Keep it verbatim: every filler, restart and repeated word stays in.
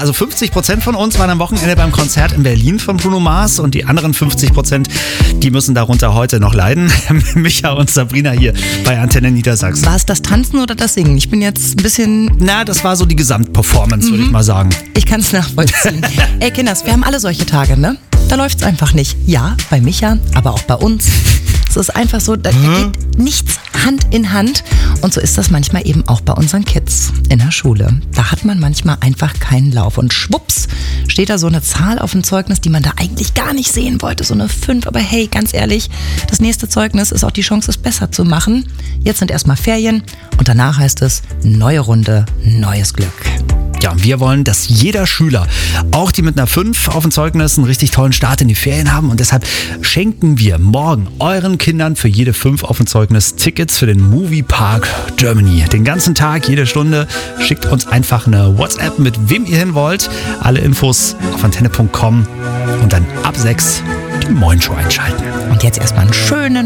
also fünfzig Prozent von uns waren am Wochenende beim Konzert in Berlin von Bruno Mars und die anderen fünfzig Prozent, die müssen darunter heute noch leiden. Micha und Sabrina hier bei Antenne Niedersachsen. War es das Tanzen oder das Singen? Ich bin jetzt ein bisschen... Na, das war so die Gesamtperformance, mhm. würde ich mal sagen. Ich kann es nachvollziehen. Ey Kinders, wir haben alle solche Tage, ne? Da läuft's einfach nicht. Ja, bei Micha, aber auch bei uns. Es ist einfach so, da geht nichts Hand in Hand. Und so ist das manchmal eben auch bei unseren Kids in der Schule. Da hat man manchmal einfach keinen Lauf. Und schwupps steht da so eine Zahl auf dem Zeugnis, die man da eigentlich gar nicht sehen wollte. So eine fünf. Aber hey, ganz ehrlich, das nächste Zeugnis ist auch die Chance, es besser zu machen. Jetzt sind erstmal Ferien und danach heißt es neue Runde, neues Glück. Ja, und wir wollen, dass jeder Schüler, auch die mit einer fünf auf dem Zeugnis, einen richtig tollen Start in die Ferien haben. Und deshalb schenken wir morgen euren Kindern für jede fünf auf dem Zeugnis Tickets für den Movie Park Germany. Den ganzen Tag, jede Stunde. Schickt uns einfach eine WhatsApp, mit wem ihr hin wollt. Alle Infos auf antenne punkt com und dann ab sechs die Moin Show einschalten. Und jetzt erstmal einen schönen